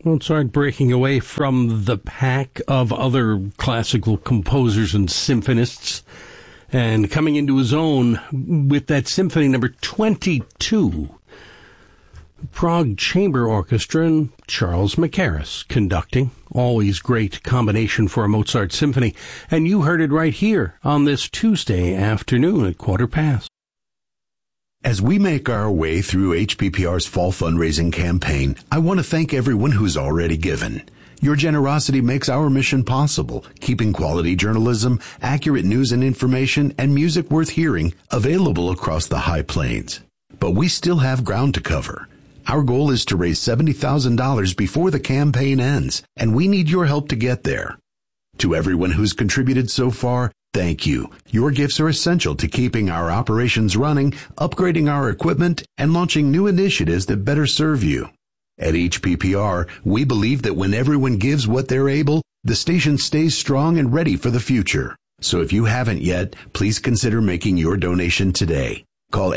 Mozart breaking away from the pack of other classical composers and symphonists and coming into his own with that Symphony Number 22. Prague Chamber Orchestra and Charles Mackerras conducting. Always great combination for a Mozart symphony. And you heard it right here on this Tuesday afternoon at 1:15. As we make our way through HPPR's fall fundraising campaign, I want to thank everyone who's already given. Your generosity makes our mission possible, keeping quality journalism, accurate news and information, and music worth hearing available across the High Plains. But we still have ground to cover. Our goal is to raise $70,000 before the campaign ends, and we need your help to get there. To everyone who's contributed so far, thank you. Your gifts are essential to keeping our operations running, upgrading our equipment, and launching new initiatives that better serve you. At HPPR, we believe that when everyone gives what they're able, the station stays strong and ready for the future. So if you haven't yet, please consider making your donation today. Call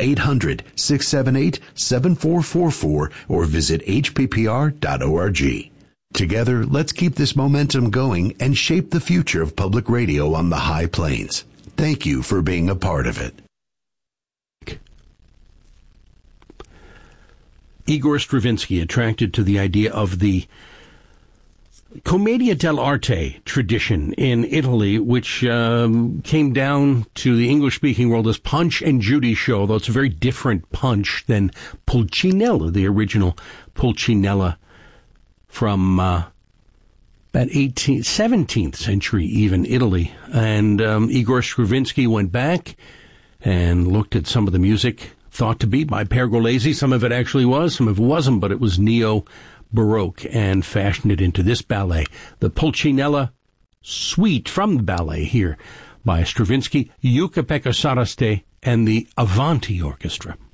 800-678-7444 or visit hppr.org. Together, let's keep this momentum going and shape the future of public radio on the High Plains. Thank you for being a part of it. Igor Stravinsky, attracted to the idea of the Commedia dell'arte tradition in Italy, which came down to the English-speaking world as Punch and Judy show, though it's a very different Punch than Pulcinella, the original Pulcinella from about 17th century, even Italy. And Igor Stravinsky went back and looked at some of the music thought to be by Pergolesi. Some of it actually was, some of it wasn't, but it was neo-Baroque, and fashioned it into this ballet, the Pulcinella Suite from the ballet here by Stravinsky, Jukka-Pekka Saraste, and the Avanti Orchestra.